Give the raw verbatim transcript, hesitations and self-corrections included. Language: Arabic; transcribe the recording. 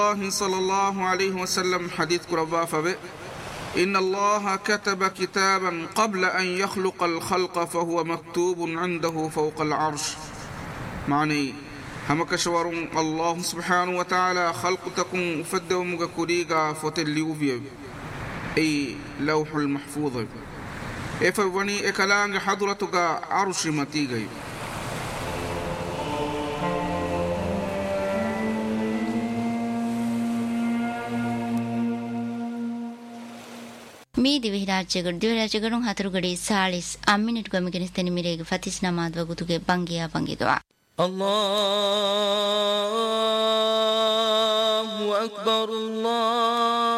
الله صلى الله عليه وسلم حديث كربا فبئ إن الله كتب كتابا قبل أن يخلق الخلق فهو مكتوب عنده فوق العرش. معني هم كشور الله سبحانه وتعالى خلق تكون فدوم كريغا فتليوبيا أي لوح المحفوظ إفوني إكلان حضرتك عرش متيجي. ಮೀ ದಿವಿ ರಾಜ್ಯಗಳು ದಿವಿ ರಾಜ್ಯಗಳು ಹತರುಗಡಿ ಸಾಳಿಸ್ ಅಮ್ಮಿನಿಟ್ ಗೊಮಿಗೆನಿಸ್ತೆ ನಿಮಿರೇಗೆ ಫತಿಸ್ ನಮಾದ್ವ ಗುತುಗೆ ಬಂಗಿಯ ಬಂಗಿದ್ವ ಅಲ್ಲಾಹು ಅಕ್ಬರ್ ಅಲ್ಲಾಹ್